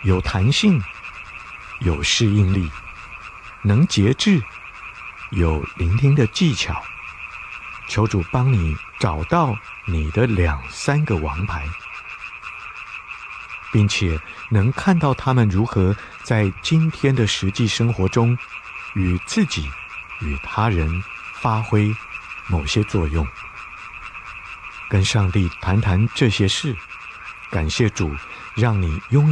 有弹性，有适应力，能节制，有聆听的技巧。求主帮你找到你的2-3个王牌，并且能看到他们如何在今天的实际生活中与自己与他人发挥某些作用。跟上帝谈谈这些事，感谢主让你拥